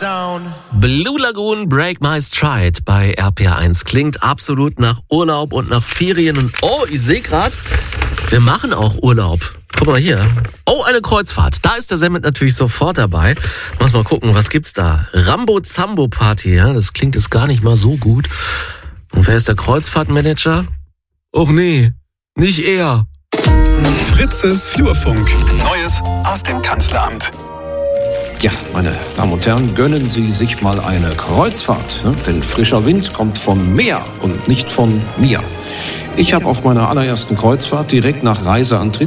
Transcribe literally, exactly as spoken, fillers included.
Blue Lagoon, Break My Stride bei R P R eins. Klingt absolut nach Urlaub und nach Ferien. Und oh, ich sehe gerade, wir machen auch Urlaub. Guck mal hier. Oh, eine Kreuzfahrt. Da ist der Semmet natürlich sofort dabei. Muss mal gucken, was gibt's da? Rambo-Zambo-Party, ja, das klingt jetzt gar nicht mal so gut. Und wer ist der Kreuzfahrtmanager? Och nee, nicht er. Fritzes Flurfunk. Neues aus dem Kanzleramt. Ja, meine Damen und Herren, gönnen Sie sich mal eine Kreuzfahrt. Ne? Denn frischer Wind kommt vom Meer und nicht von mir. Ich habe auf meiner allerersten Kreuzfahrt direkt nach Reiseantritt